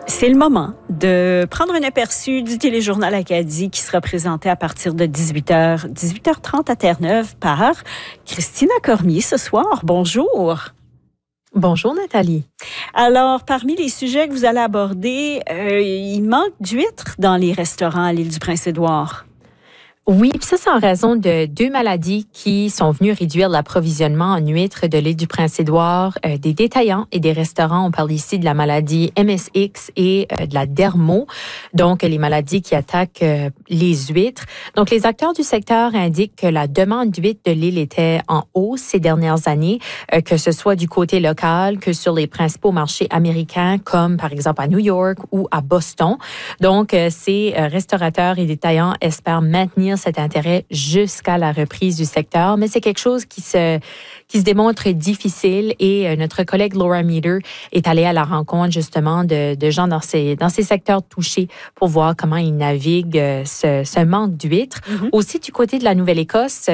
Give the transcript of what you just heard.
C'est le moment de prendre un aperçu du téléjournal Acadie qui sera présenté à partir de 18h30 à Terre-Neuve par Christina Cormier ce soir. Bonjour. Bonjour Nathalie. Alors, parmi les sujets que vous allez aborder, il manque d'huîtres dans les restaurants à l'île du Prince-Édouard. Oui, puis ça, c'est en raison de deux maladies qui sont venues réduire l'approvisionnement en huîtres de l'île du Prince-Édouard. Des détaillants et des restaurants, on parle ici de la maladie MSX et de la dermo, donc les maladies qui attaquent les huîtres. Donc, les acteurs du secteur indiquent que la demande d'huîtres de l'île était en hausse ces dernières années, que ce soit du côté local que sur les principaux marchés américains, comme par exemple à New York ou à Boston. Donc, ces restaurateurs et détaillants espèrent maintenir cet intérêt jusqu'à la reprise du secteur, mais c'est quelque chose qui se démontre difficile et notre collègue Laura Meter est allée à la rencontre justement de gens dans ces secteurs touchés pour voir comment ils naviguent ce manque d'huîtres. Mm-hmm. Aussi, du côté de la Nouvelle-Écosse,